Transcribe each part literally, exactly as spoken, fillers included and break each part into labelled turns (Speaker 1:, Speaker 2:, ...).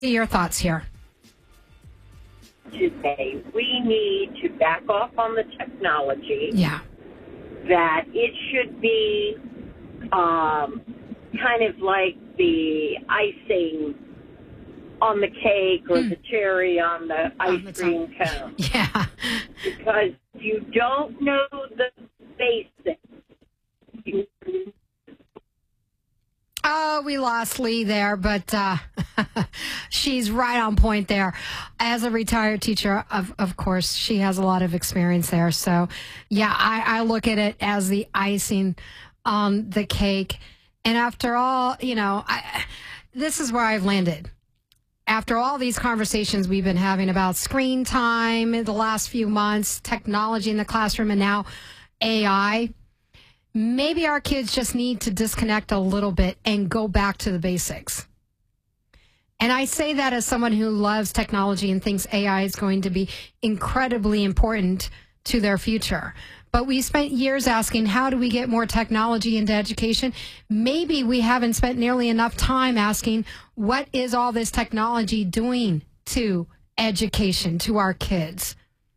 Speaker 1: Your thoughts here.
Speaker 2: Today, we need to back off on the technology.
Speaker 1: Yeah.
Speaker 2: That it should be um, kind of like the icing on the cake or mm. the cherry on the ice oh, cream cone.
Speaker 1: Yeah.
Speaker 2: Because you don't know the basics.
Speaker 1: Oh, we lost Lee there, but uh, she's right on point there. As a retired teacher, of of course, she has a lot of experience there. So, yeah, I, I look at it as the icing on the cake. And after all, you know, I, this is where I've landed. After all these conversations we've been having about screen time in the last few months, technology in the classroom, and now A I, maybe our kids just need to disconnect a little bit and go back to the basics. And I say that as someone who loves technology and thinks A I is going to be incredibly important to their future. But we spent years asking, how do we get more technology into education? Maybe we haven't spent nearly enough time asking, what is all this technology doing to education, to our kids?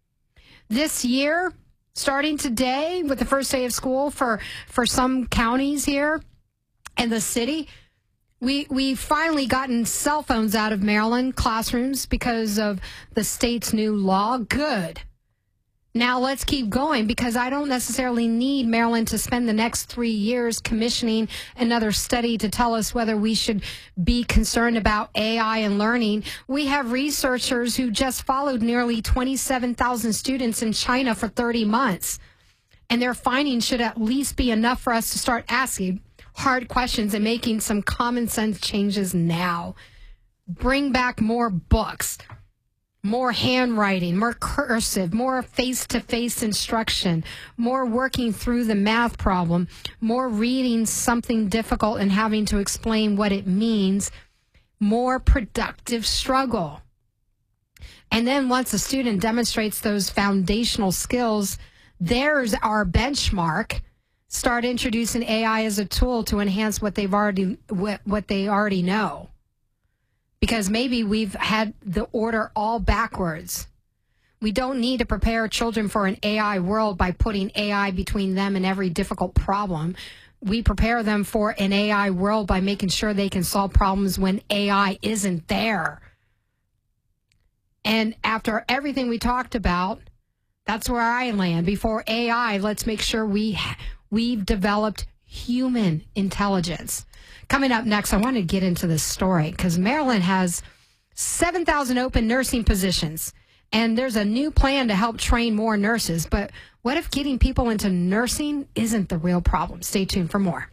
Speaker 1: This year, starting today with the first day of school for, for some counties here in the city, we we finally gotten cell phones out of Maryland classrooms because of the state's new law. Good. Now let's keep going, because I don't necessarily need Maryland to spend the next three years commissioning another study to tell us whether we should be concerned about A I and learning. We have researchers who just followed nearly twenty-seven thousand students in China for thirty months. And their findings should at least be enough for us to start asking hard questions and making some common sense changes now. Bring back more books. More handwriting, more cursive, more face-to-face instruction, more working through the math problem, more reading something difficult and having to explain what it means, more productive struggle. And then once a student demonstrates those foundational skills, there's our benchmark. Start introducing A I as a tool to enhance what they've already what they already know. Because maybe we've had the order all backwards. We don't need to prepare children for an A I world by putting A I between them and every difficult problem. We prepare them for an A I world by making sure they can solve problems when A I isn't there. And after everything we talked about, that's where I land. Before A I, let's make sure we, we've developed human intelligence. Coming up next, I want to get into this story because Maryland has seven thousand open nursing positions, and there's a new plan to help train more nurses. But what if getting people into nursing isn't the real problem? Stay tuned for more.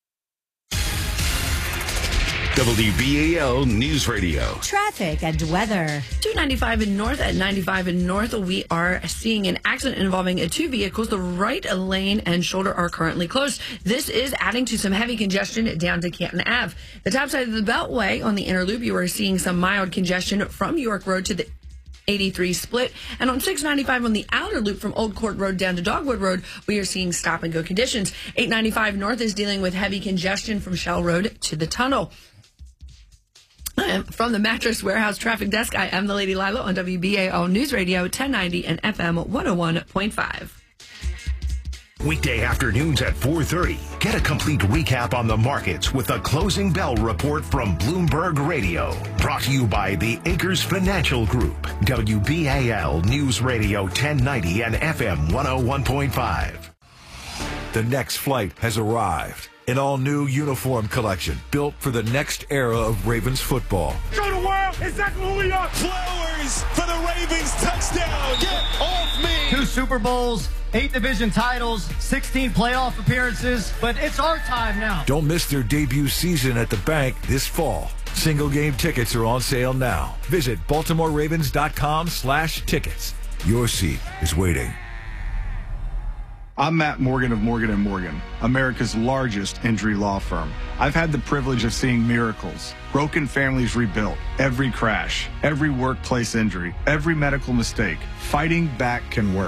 Speaker 3: W B A L News Radio.
Speaker 4: Traffic and weather.
Speaker 5: two ninety-five in north at ninety-five in north. We are seeing an accident involving two vehicles. The right lane and shoulder are currently closed. This is adding to some heavy congestion down to Canton Avenue. The top side of the Beltway on the inner loop, you are seeing some mild congestion from York Road to the eighty-three split. And on six ninety-five on the outer loop from Old Court Road down to Dogwood Road, we are seeing stop and go conditions. eight ninety-five north is dealing with heavy congestion from Shell Road to the tunnel. From the Mattress Warehouse Traffic Desk, I am the Lady Lila on W B A L News Radio ten ninety and F M one oh one point five.
Speaker 3: Weekday afternoons at four thirty. Get a complete recap on the markets with the Closing Bell Report from Bloomberg Radio. Brought to you by the Acres Financial Group. W B A L News Radio ten ninety and F M one oh one point five.
Speaker 6: The next flight has arrived. An all-new uniform collection built for the next era of Ravens football.
Speaker 7: Show the world exactly who we are.
Speaker 8: Flowers for the Ravens touchdown. Get off me.
Speaker 9: Two Super Bowls, eight division titles, sixteen playoff appearances, but it's our time now.
Speaker 6: Don't miss their debut season at the bank this fall. Single game tickets are on sale now. Visit baltimore ravens dot com slash tickets. Your seat is waiting.
Speaker 10: I'm Matt Morgan of Morgan and Morgan, America's largest injury law firm. I've had the privilege of seeing miracles, broken families rebuilt, every crash, every workplace injury, every medical mistake. Fighting back can work.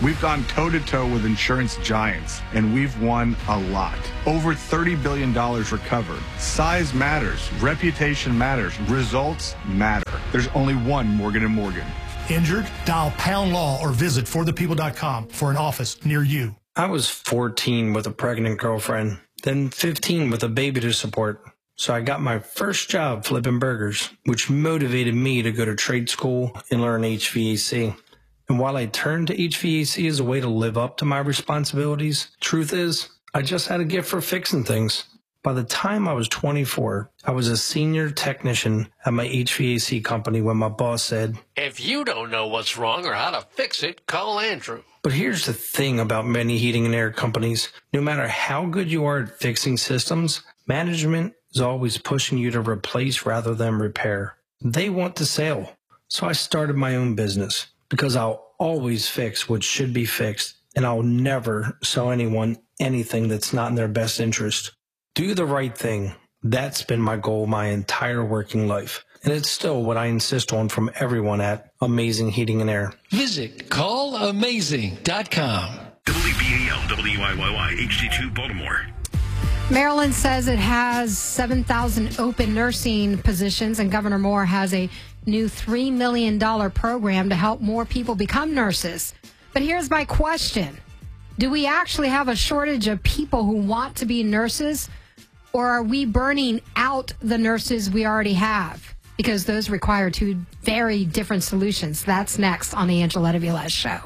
Speaker 10: We've gone toe-to-toe with insurance giants, and we've won a lot. Over thirty billion dollars recovered. Size matters. Reputation matters. Results matter. There's only one Morgan and Morgan.
Speaker 11: Injured? Dial Pound Law or visit for the people dot com for an office near you.
Speaker 12: I was fourteen with a pregnant girlfriend, then fifteen with a baby to support. So I got my first job flipping burgers, which motivated me to go to trade school and learn H V A C. And while I turned to H V A C as a way to live up to my responsibilities, truth is, I just had a gift for fixing things. By the time I was twenty-four, I was a senior technician at my H V A C company when my boss said,
Speaker 13: "If you don't know what's wrong or how to fix it, call Andrew."
Speaker 12: But here's the thing about many heating and air companies. No matter how good you are at fixing systems, management is always pushing you to replace rather than repair. They want to sell. So I started my own business because I'll always fix what should be fixed, and I'll never sell anyone anything that's not in their best interest. Do the right thing. That's been my goal my entire working life. And it's still what I insist on from everyone at Amazing Heating and Air.
Speaker 13: Visit call amazing dot com.
Speaker 3: W B A L W I Y Y H D two Baltimore.
Speaker 1: Maryland says it has seven thousand open nursing positions, and Governor Moore has a new three million dollars program to help more people become nurses. But here's my question. Do we actually have a shortage of people who want to be nurses, or are we burning out the nurses we already have? Because those require two very different solutions. That's next on the Angeletta Velez Show.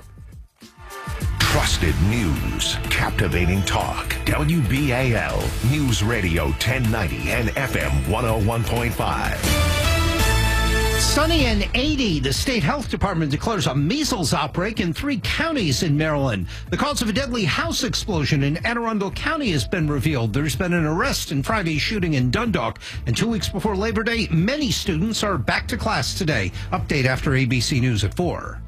Speaker 3: Trusted news, captivating talk. W B A L News Radio ten ninety and F M one oh one point five.
Speaker 14: Sunny and eighty. The state health department declares a measles outbreak in three counties in Maryland. The cause of a deadly house explosion in Anne Arundel County has been revealed. There's been an arrest in Friday's shooting in Dundalk. And two weeks before Labor Day, many students are back to class today. Update after A B C News at four.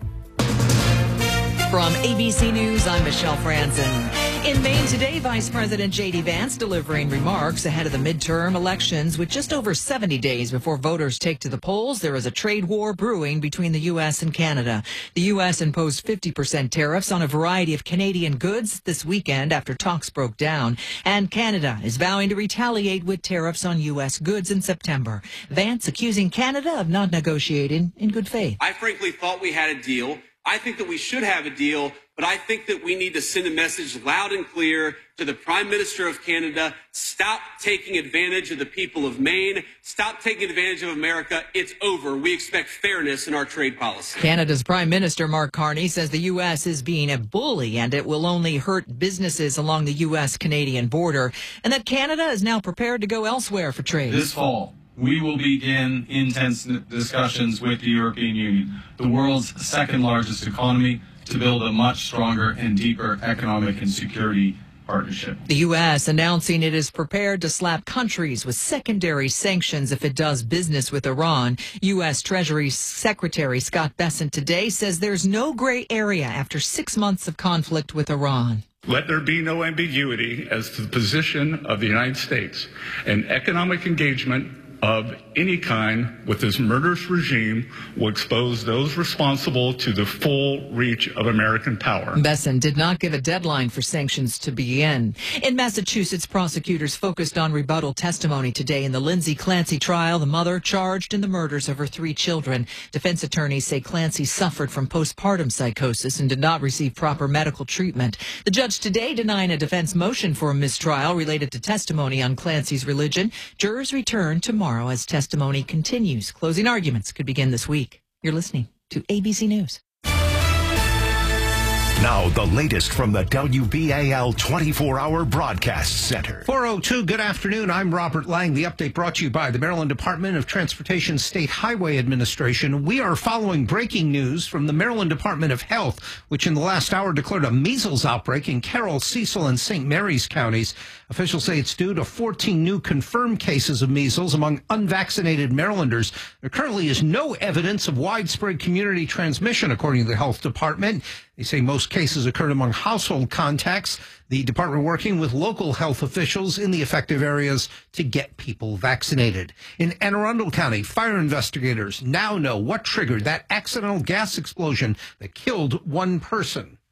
Speaker 15: From A B C News, I'm Michelle Franzen. In Maine today, Vice President J D Vance delivering remarks ahead of the midterm elections. With just over seventy days before voters take to the polls, there is a trade war brewing between the U S and Canada. The U S imposed fifty percent tariffs on a variety of Canadian goods this weekend after talks broke down. And Canada is vowing to retaliate with tariffs on U S goods in September. Vance accusing Canada of not negotiating in good faith.
Speaker 16: I frankly thought we had a deal. I think that we should have a deal, but I think that we need to send a message loud and clear to the Prime Minister of Canada. Stop taking advantage of the people of Maine. Stop taking advantage of America. It's over. We expect fairness in our trade policy.
Speaker 15: Canada's Prime Minister Mark Carney says the U S is being a bully and it will only hurt businesses along the U S Canadian border, and that Canada is now prepared to go elsewhere for trade.
Speaker 17: This fall, we will begin intense discussions with the European Union, the world's second largest economy, to build a much stronger and deeper economic and security partnership.
Speaker 15: The U S announcing it is prepared to slap countries with secondary sanctions if it does business with Iran. U S Treasury Secretary Scott Bessent today says there's no gray area after six months of conflict with Iran.
Speaker 18: Let there be no ambiguity as to the position of the United States. And economic engagement of any kind with this murderous regime will expose those responsible to the full reach of American power.
Speaker 15: Bessent did not give a deadline for sanctions to begin. In Massachusetts, prosecutors focused on rebuttal testimony today in the Lindsay Clancy trial, the mother charged in the murders of her three children. Defense attorneys say Clancy suffered from postpartum psychosis and did not receive proper medical treatment. The judge today denying a defense motion for a mistrial related to testimony on Clancy's religion. Jurors return tomorrow as testimony continues. Closing arguments could begin this week. You're listening to A B C News.
Speaker 3: Now, the latest from the W B A L twenty-four hour Broadcast Center.
Speaker 14: four oh two, good afternoon. I'm Robert Lang. The update brought to you by the Maryland Department of Transportation State Highway Administration. We are following breaking news from the Maryland Department of Health, which in the last hour declared a measles outbreak in Carroll, Cecil, and Saint Mary's counties. Officials say it's due to fourteen new confirmed cases of measles among unvaccinated Marylanders. There currently is no evidence of widespread community transmission, according to the Health Department. They say most cases occurred among household contacts. The department working with local health officials in the affected areas to get people vaccinated. In Anne Arundel County, fire investigators now know what triggered that accidental gas explosion that killed one person.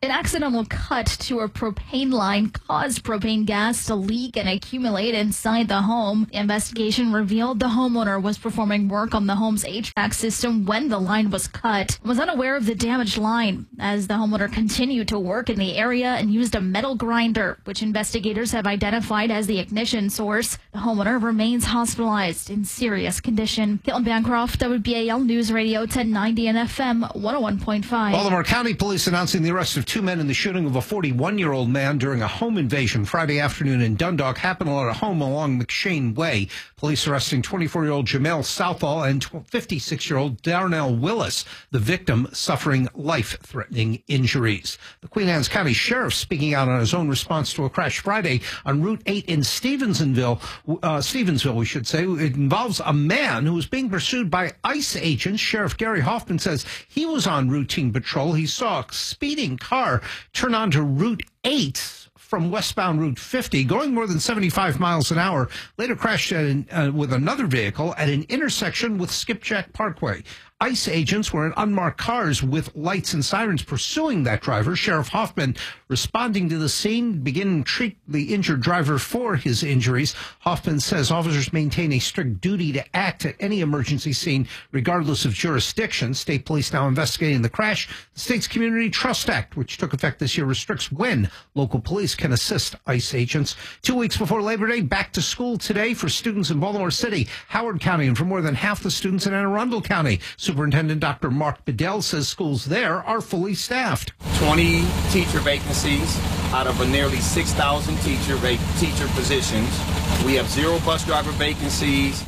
Speaker 19: An accidental cut to a propane line caused propane gas to leak and accumulate inside the home. The investigation revealed the homeowner was performing work on the home's H V A C system when the line was cut and was unaware of the damaged line as the homeowner continued to work in the area and used a metal grinder, which investigators have identified as the ignition source. The homeowner remains hospitalized in serious condition. Caitlin Bancroft, W B A L News Radio ten ninety and F M one oh one point five.
Speaker 14: Baltimore County Police announcing the arrest of two men in the shooting of a forty-one-year-old man during a home invasion Friday afternoon in Dundalk. Happened at a home along McShane Way. Police arresting twenty-four-year-old Jamel Southall and fifty-six-year-old Darnell Willis, the victim suffering life-threatening injuries. The Queen Anne's County Sheriff speaking out on his own response to a crash Friday on Route eight in Stevensonville, uh, Stevensville, we should say. It involves a man who was being pursued by ICE agents. Sheriff Gary Hoffman says he was on routine patrol. He saw a speeding car turn onto Route eight from westbound Route fifty, going more than seventy-five miles an hour, later crashed at an, uh, with another vehicle at an intersection with Skipjack Parkway. ICE agents were in unmarked cars with lights and sirens pursuing that driver. Sheriff Hoffman responding to the scene, beginning to treat the injured driver for his injuries. Hoffman says officers maintain a strict duty to act at any emergency scene, regardless of jurisdiction. State police now investigating the crash. The state's Community Trust Act, which took effect this year, restricts when local police can assist ICE agents. Two weeks before Labor Day, back to school today for students in Baltimore City, Howard County, and for more than half the students in Anne Arundel County. Superintendent Doctor Mark Bedell says schools there are fully staffed.
Speaker 20: twenty teacher vacancies out of a nearly six thousand teacher vac- teacher positions. We have zero bus driver vacancies.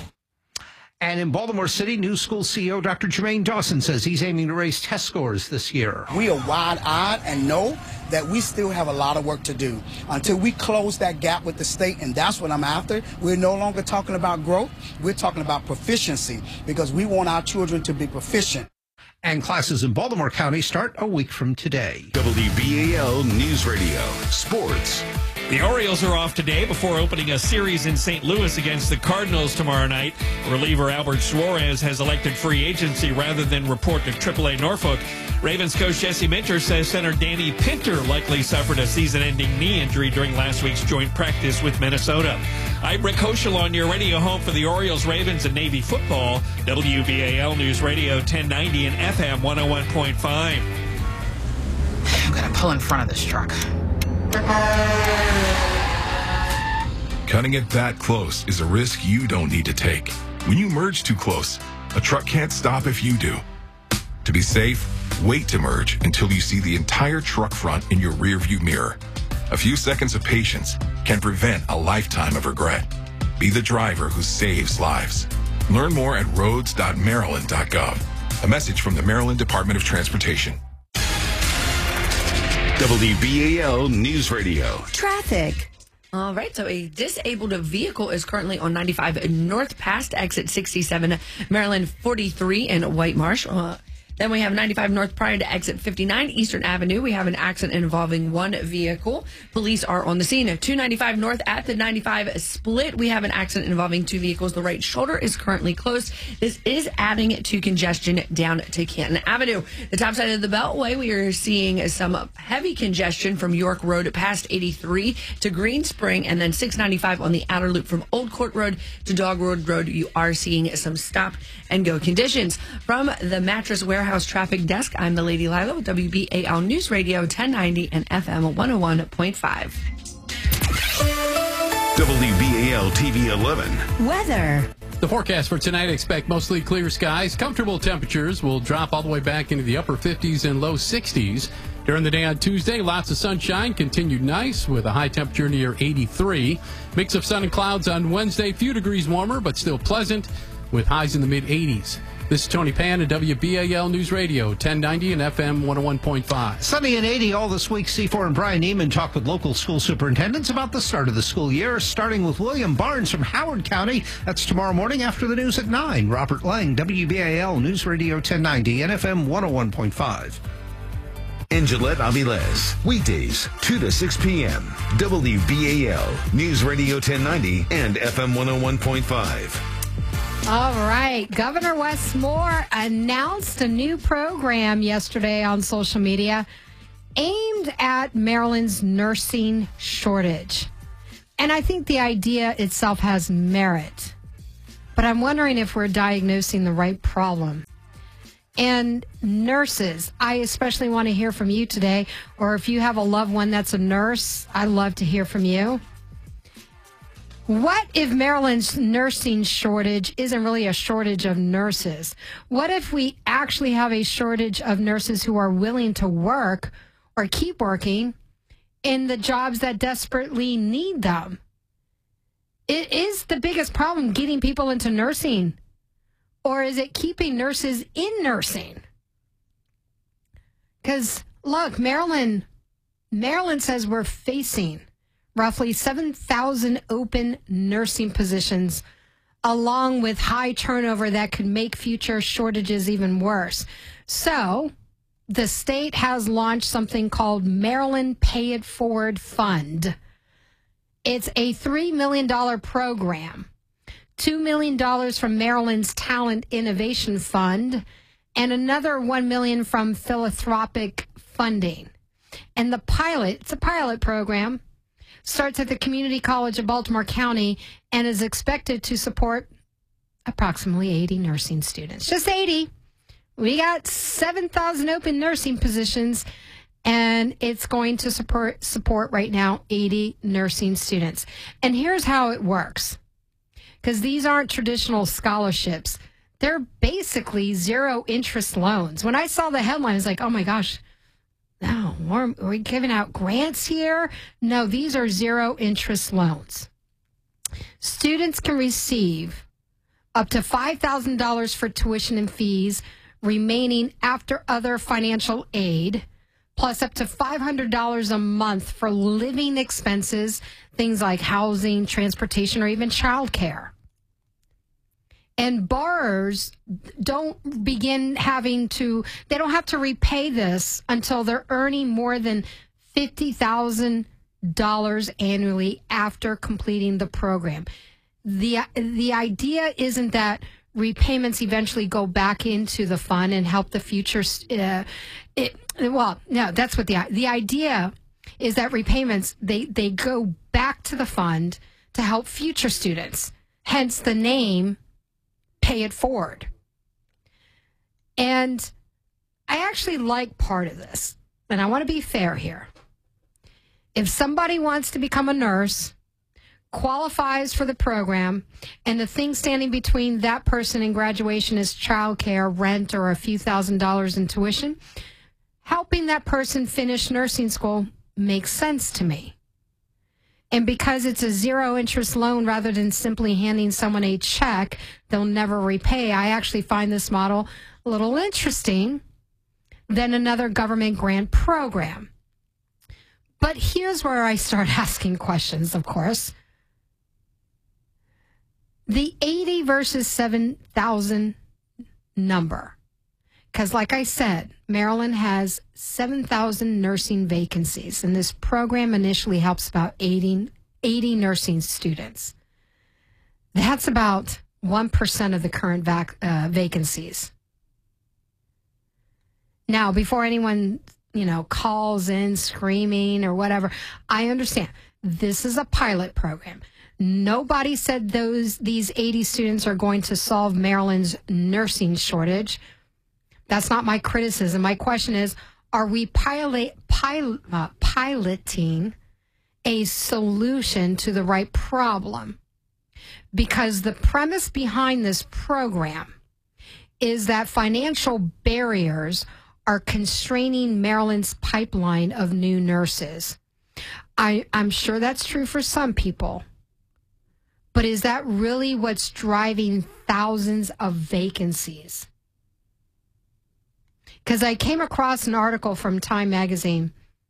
Speaker 14: And in Baltimore City, new school C E O Doctor Jermaine Dawson says he's aiming to raise test scores this year.
Speaker 21: We are wide-eyed and know that we still have a lot of work to do until we close that gap with the state, and that's what I'm after. We're no longer talking about growth. We're talking about proficiency because we want our children to be proficient.
Speaker 14: And classes in Baltimore County start a week from today.
Speaker 3: W B A L News Radio Sports.
Speaker 22: The Orioles are off today before opening a series in Saint Louis against the Cardinals tomorrow night. Reliever Albert Suarez has elected free agency rather than report to triple A Norfolk. Ravens coach Jesse Minter says center Danny Pinter likely suffered a season-ending knee injury during last week's joint practice with Minnesota. I'm Rick Hoschel on your radio home for the Orioles, Ravens, and Navy football. W B A L News Radio ten ninety and F M one oh one point five.
Speaker 23: I'm going to pull in front of this truck.
Speaker 6: Cutting it that close is a risk you don't need to take. When you merge too close, a truck can't stop if you do. To be safe, wait to merge until you see the entire truck front in your rearview mirror. A few seconds of patience can prevent a lifetime of regret. Be the driver who saves lives. Learn more at roads dot maryland dot gov. A message from the Maryland Department of Transportation.
Speaker 3: W B A L News Radio.
Speaker 5: Traffic. All right, so a disabled vehicle is currently on ninety-five north past exit sixty-seven, Maryland forty-three in White Marsh. Uh, Then we have ninety-five north prior to exit fifty-nine Eastern Avenue. We have an accident involving one vehicle. Police are on the scene. two ninety-five north at the ninety-five split. We have an accident involving two vehicles. The right shoulder is currently closed. This is adding to congestion down to Canton Avenue. The top side of the Beltway, we are seeing some heavy congestion from York Road past eighty-three to Green Spring, and then six ninety-five on the outer loop from Old Court Road to Dog Road Road. You are seeing some stop and go conditions. From the Mattress Warehouse House Traffic Desk, I'm the Lady Lila with W B A L News Radio ten ninety and F M one oh one point five.
Speaker 3: W B A L T V eleven.
Speaker 4: Weather.
Speaker 24: The forecast for tonight, expect mostly clear skies. Comfortable temperatures will drop all the way back into the upper fifties and low sixties. During the day on Tuesday, lots of sunshine, continued nice with a high temperature near eighty-three. Mix of sun and clouds on Wednesday, few degrees warmer, but still pleasant with highs in the mid eighties. This is Tony Pan at W B A L News Radio, ten ninety and F M one oh one point five.
Speaker 14: Sunny and eighty all this week. C four and Brian Neiman talk with local school superintendents about the start of the school year, starting with William Barnes from Howard County. That's tomorrow morning after the news at nine. Robert Lang, W B A L News Radio ten ninety and F M one oh one point five.
Speaker 3: In Gillette Aviles, weekdays, two to six p.m. W B A L News Radio ten ninety and F M one oh one point five.
Speaker 1: All right. Governor Wes Moore announced a new program yesterday on social media. aimed at Maryland's nursing shortage. And I think the idea itself has merit. But I'm wondering if we're diagnosing the right problem. And nurses, I especially want to hear from you today, or if you have a loved one that's a nurse, I'd love to hear from you. What if Maryland's nursing shortage isn't really a shortage of nurses? What if we actually have a shortage of nurses who are willing to work or keep working in the jobs that desperately need them? It is the biggest problem getting people into nursing. Or is it keeping nurses in nursing? Because, look, Maryland, Maryland says we're facing roughly seven thousand open nursing positions, along with high turnover that could make future shortages even worse. So the state has launched something called Maryland Pay It Forward Fund. It's a three million dollars program. two million dollars from Maryland's Talent Innovation Fund, and another one million dollars from philanthropic funding. And the pilot, it's a pilot program, starts at the Community College of Baltimore County and is expected to support approximately eighty nursing students. Just eighty. We got seven thousand open nursing positions, and it's going to support, support right now eighty nursing students. And here's how it works. Because these aren't traditional scholarships. They're basically zero interest loans. When I saw the headline, I was like, oh my gosh, no, are we giving out grants here? No, these are zero interest loans. Students can receive up to five thousand dollars for tuition and fees remaining after other financial aid, plus up to five hundred dollars a month for living expenses, things like housing, transportation, or even childcare. And borrowers don't begin having to, they don't have to repay this until they're earning more than fifty thousand dollars annually after completing the program. The, the idea isn't that repayments eventually go back into the fund and help the future. Uh, it, well, no, that's what the, the idea is that repayments, they, they go back to the fund to help future students, hence the name Pay It Forward. And I actually like part of this, and I want to be fair here. If somebody wants to become a nurse, qualifies for the program, and the thing standing between that person and graduation is childcare, rent, or a few thousand dollars in tuition, helping that person finish nursing school makes sense to me. And because it's a zero interest loan rather than simply handing someone a check they'll never repay, I actually find this model a little interesting than another government grant program. But here's where I start asking questions, of course. The eighty versus seven thousand number. Because like I said, Maryland has seven thousand nursing vacancies, and this program initially helps about eighty, eighty nursing students. That's about one percent of the current vac, uh, vacancies. Now, before anyone, you know, calls in screaming or whatever, I understand this is a pilot program. Nobody said those these eighty students are going to solve Maryland's nursing shortage. That's not my criticism. My question is, are we pilot, pilot, uh, piloting a solution to the right problem? Because the premise behind this program is that financial barriers are constraining Maryland's pipeline of new nurses. I, I'm sure that's true for some people. But is that really what's driving thousands of vacancies? Because I came across an article from Time Magazine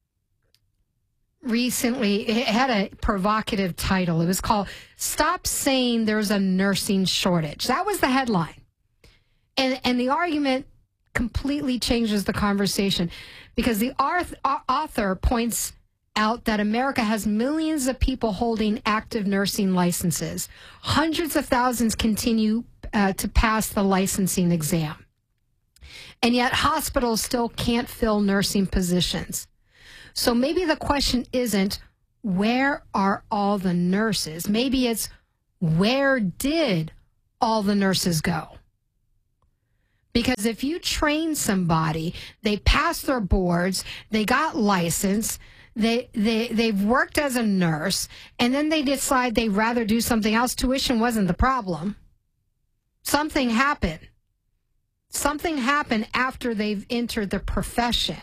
Speaker 1: recently. It had a provocative title. It was called "Stop Saying There's a Nursing Shortage." That was the headline. And, and the argument completely changes the conversation, because the author points out that America has millions of people holding active nursing licenses. Hundreds of thousands continue uh, to pass the licensing exam. And yet hospitals still can't fill nursing positions. So maybe the question isn't, where are all the nurses? Maybe it's, where did all the nurses go? Because if you train somebody, they pass their boards, they got licensed, they, they, they've worked as a nurse, and then they decide they'd rather do something else. Tuition wasn't the problem. Something happened. Something happened after they've entered the profession.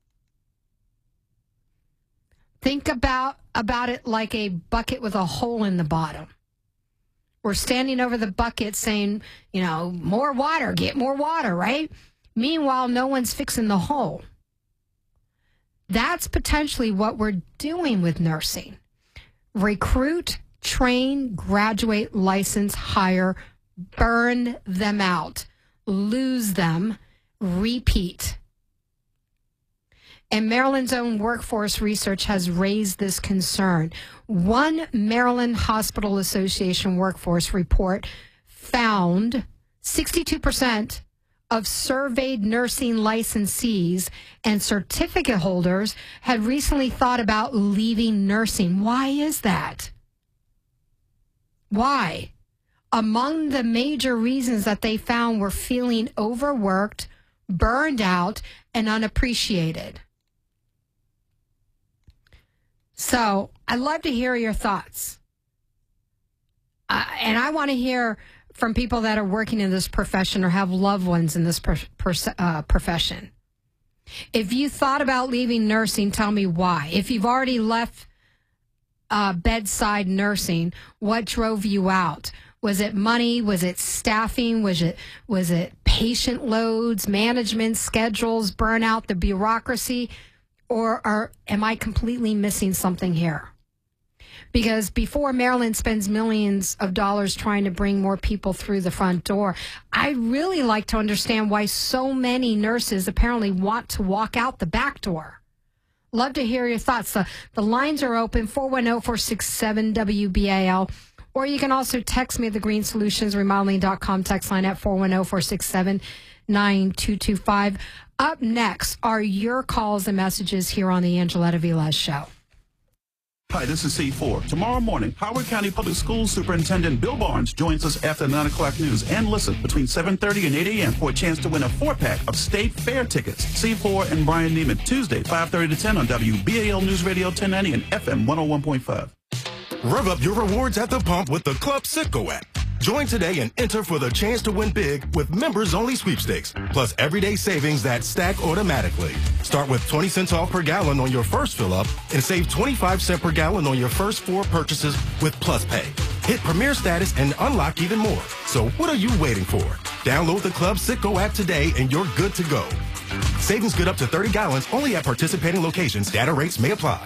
Speaker 1: Think about, about it like a bucket with a hole in the bottom. We're standing over the bucket saying, you know, more water, get more water, right? Meanwhile, no one's fixing the hole. That's potentially what we're doing with nursing. Recruit, train, graduate, license, hire, burn them out, lose them, repeat. And Maryland's own workforce research has raised this concern. One Maryland Hospital Association workforce report found sixty-two percent of surveyed nursing licensees and certificate holders had recently thought about leaving nursing. Why is that? Why? Among the major reasons that they found were feeling overworked, burned out, and unappreciated. So I'd love to hear your thoughts. Uh, and I want to hear from people that are working in this profession or have loved ones in this per, per, uh, profession. If you thought about leaving nursing, tell me why. If you've already left uh, bedside nursing, what drove you out? Was it money? Was it staffing? Was it was it patient loads, management schedules, burnout, the bureaucracy? Or, or am I completely missing something here? Because before Maryland spends millions of dollars trying to bring more people through the front door, I really like to understand why so many nurses apparently want to walk out the back door. Love to hear your thoughts. The, the lines are open, four one zero, four six seven, W B A L. Or you can also text me at the green solutions remodeling dot com text line at four one zero, four six seven, nine two two five. Up next are your calls and messages here on the Angeletta Velez Show.
Speaker 2: Hi, this is C four. Tomorrow morning, Howard County Public Schools Superintendent Bill Barnes joins us after nine o'clock news. And listen, between seven thirty and eight a.m. for a chance to win a four-pack of State Fair tickets. C four and Brian Neiman, Tuesday, five thirty to ten on W B A L News Radio ten ninety and F M one oh one point five.
Speaker 7: Rev up your rewards at the pump with the Club Citgo app. Join today and enter for the chance to win big with members-only sweepstakes, plus everyday savings that stack automatically. Start with twenty cents off per gallon on your first fill-up and save twenty-five cents per gallon on your first four purchases with Plus Pay. Hit Premier status and unlock even more. So what are you waiting for? Download the Club Citgo app today and you're good to go. Savings good up to thirty gallons only at participating locations. Data rates may apply.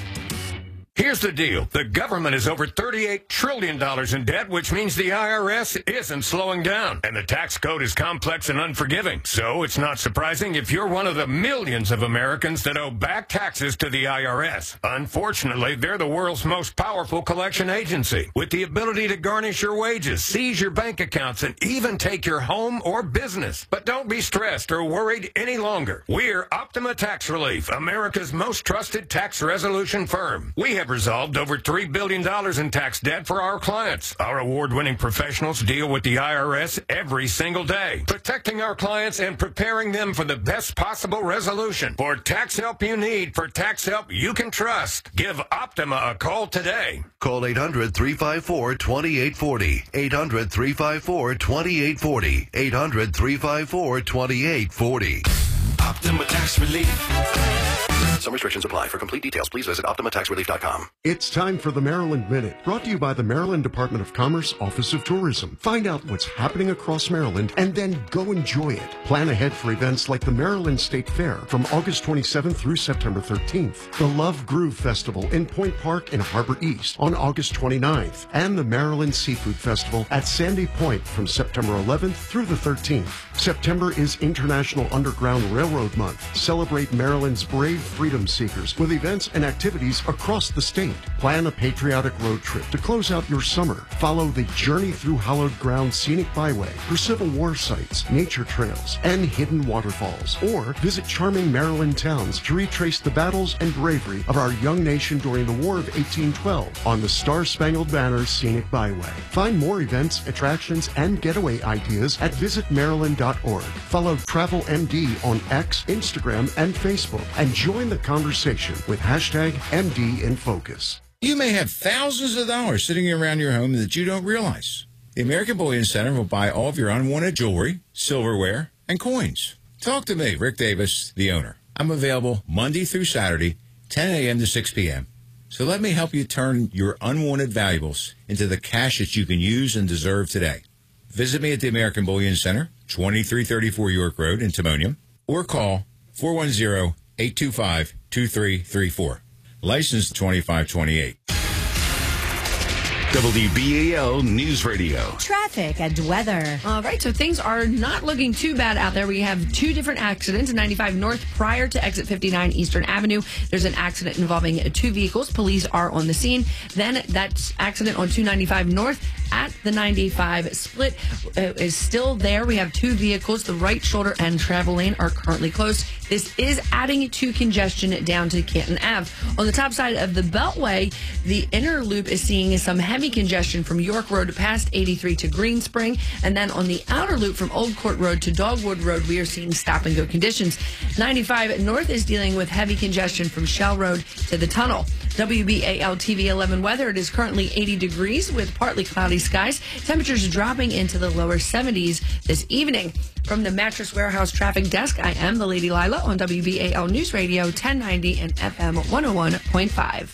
Speaker 8: Here's the deal. The government is over thirty-eight trillion dollars in debt, which means the I R S isn't slowing down. And the tax code is complex and unforgiving. So it's not surprising if you're one of the millions of Americans that owe back taxes to the I R S. Unfortunately, they're the world's most powerful collection agency, with the ability to garnish your wages, seize your bank accounts, and even take your home or business. But don't be stressed or worried any longer. We're Optima Tax Relief, America's most trusted tax resolution firm. We have resolved over three billion dollars in tax debt for our clients. Our award-winning professionals deal with the I R S every single day, protecting our clients and preparing them for the best possible resolution. For tax help you need, for tax help you can trust, give Optima a call today.
Speaker 9: Call eight hundred, three five four, two eight four zero. eight hundred, three five four, two eight four zero. eight hundred, three five four, two eight four zero.
Speaker 7: Optima Tax Relief.
Speaker 9: Some restrictions apply. For complete details, please visit optima tax relief dot com.
Speaker 25: It's time for the Maryland Minute, brought to you by the Maryland Department of Commerce, Office of Tourism. Find out what's happening across Maryland and then go enjoy it. Plan ahead for events like the Maryland State Fair from August twenty-seventh through September thirteenth, the Love Groove Festival in Point Park and Harbor East on August twenty-ninth, and the Maryland Seafood Festival at Sandy Point from September eleventh through the thirteenth. September is International Underground Railroad Month. Celebrate Maryland's brave free freedom seekers with events and activities across the state. Plan a patriotic road trip to close out your summer. Follow the Journey Through Hallowed Ground Scenic Byway for Civil War sites, nature trails, and hidden waterfalls. Or visit charming Maryland towns to retrace the battles and bravery of our young nation during the War of eighteen twelve on the Star-Spangled Banner Scenic Byway. Find more events, attractions, and getaway ideas at visit maryland dot org. Follow Travel M D on X, Instagram, and Facebook, and join the conversation with hashtag M D in Focus.
Speaker 10: You may have thousands of dollars sitting around your home that you don't realize. The American Bullion Center will buy all of your unwanted jewelry, silverware, and coins. Talk to me, Rick Davis, the owner. I'm available Monday through Saturday, ten a.m. to six p.m. So let me help you turn your unwanted valuables into the cash that you can use and deserve today. Visit me at the American Bullion Center, twenty-three thirty-four York Road in Timonium, or call four one zero, eight two five, two three three four. License twenty-five twenty-eight.
Speaker 3: W B A L News Radio.
Speaker 4: Traffic and weather.
Speaker 5: All right, so things are not looking too bad out there. We have two different accidents. ninety-five North prior to exit fifty-nine Eastern Avenue. There's an accident involving two vehicles. Police are on the scene. Then that accident on two ninety-five North at the ninety-five split uh, is still there. We have two vehicles. The right shoulder and travel lane are currently closed. This is adding to congestion down to Canton Avenue. On the top side of the Beltway, the inner loop is seeing some heavy congestion from York Road past eighty-three to Green Spring. And then on the outer loop from Old Court Road to Dogwood Road, we are seeing stop and go conditions. ninety-five North is dealing with heavy congestion from Shell Road to the tunnel. W B A L T V eleven weather. It is currently eighty degrees with partly cloudy skies. Temperatures dropping into the lower seventies this evening. From the Mattress Warehouse traffic desk, I am the Lady Lila on W B A L News Radio ten ninety and F M one oh one point five.